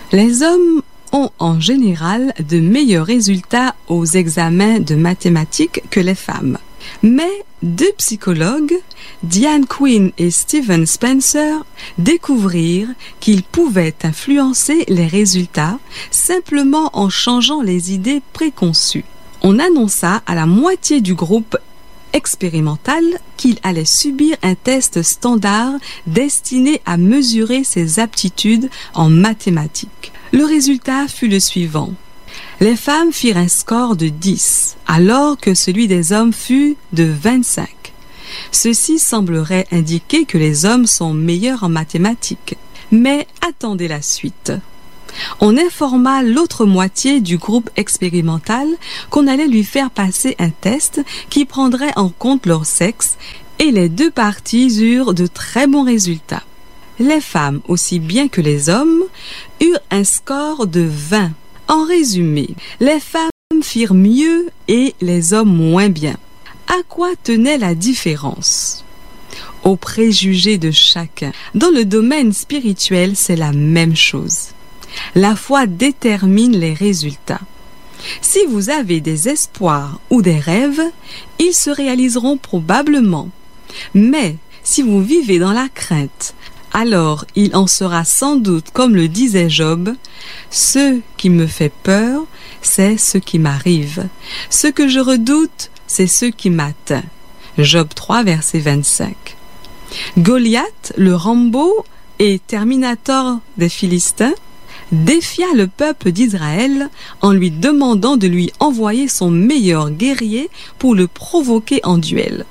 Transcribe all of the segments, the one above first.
Les hommes ont en général de meilleurs résultats aux examens de mathématiques que les femmes. Mais deux psychologues, Diane Quinn et Steven Spencer, découvrirent qu'ils pouvaient influencer les résultats simplement en changeant les idées préconçues. On annonça à la moitié du groupe expérimental qu'il allait subir un test standard destiné à mesurer ses aptitudes en mathématiques. Le résultat fut le suivant. Les femmes firent un score de 10, alors que celui des hommes fut de 25. Ceci semblerait indiquer que les hommes sont meilleurs en mathématiques. Mais attendez la suite. On informa l'autre moitié du groupe expérimental qu'on allait lui faire passer un test qui prendrait en compte leur sexe et les deux parties eurent de très bons résultats. Les femmes, aussi bien que les hommes, eurent un score de 20. En résumé, les femmes firent mieux et les hommes moins bien. À quoi tenait la différence? Aux préjugés de chacun. Dans le domaine spirituel, c'est la même chose. La foi détermine les résultats. Si vous avez des espoirs ou des rêves, ils se réaliseront probablement. Mais si vous vivez dans la crainte, alors il en sera sans doute comme le disait Job, « Ce qui me fait peur, c'est ce qui m'arrive. Ce que je redoute, c'est ce qui m'atteint. » Job 3, verset 25. Goliath, le Rambo et Terminator des Philistins, défia le peuple d'Israël en lui demandant de lui envoyer son meilleur guerrier pour le provoquer en duel.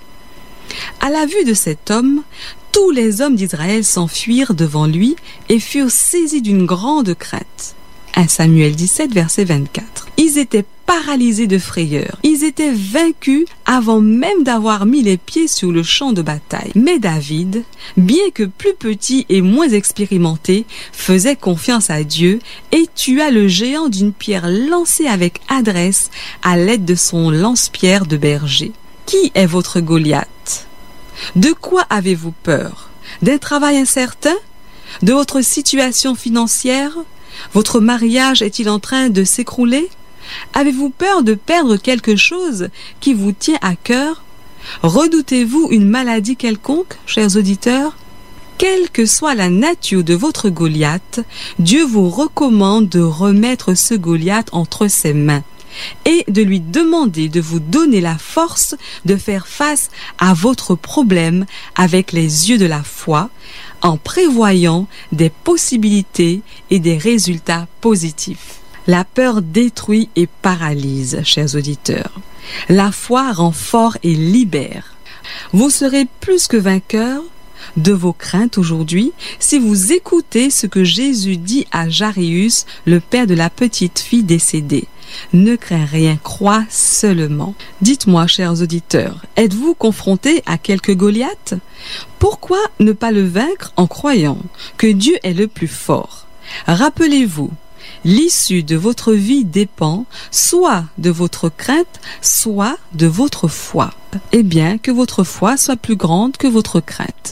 À la vue de cet homme, tous les hommes d'Israël s'enfuirent devant lui et furent saisis d'une grande crainte. 1 Samuel 17, verset 24. Ils étaient paralysés de frayeur. Ils étaient vaincus avant même d'avoir mis les pieds sur le champ de bataille. Mais David, bien que plus petit et moins expérimenté, faisait confiance à Dieu et tua le géant d'une pierre lancée avec adresse à l'aide de son lance-pierre de berger. Qui est votre Goliath? De quoi avez-vous peur? D'un travail incertain? De votre situation financière? Votre mariage est-il en train de s'écrouler? Avez-vous peur de perdre quelque chose qui vous tient à cœur? Redoutez-vous une maladie quelconque, chers auditeurs? Quelle que soit la nature de votre Goliath, Dieu vous recommande de remettre ce Goliath entre ses mains et de lui demander de vous donner la force de faire face à votre problème avec les yeux de la foi, en prévoyant des possibilités et des résultats positifs. La peur détruit et paralyse, chers auditeurs. La foi rend fort et libère. Vous serez plus que vainqueurs de vos craintes aujourd'hui si vous écoutez ce que Jésus dit à Jairus, le père de la petite fille décédée. Ne crains rien, crois seulement. Dites-moi, chers auditeurs, êtes-vous confrontés à quelque Goliath? Pourquoi ne pas le vaincre en croyant que Dieu est le plus fort? Rappelez-vous, l'issue de votre vie dépend soit de votre crainte, soit de votre foi. Eh bien, que votre foi soit plus grande que votre crainte.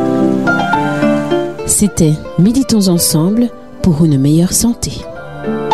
C'était Méditons ensemble pour une meilleure santé.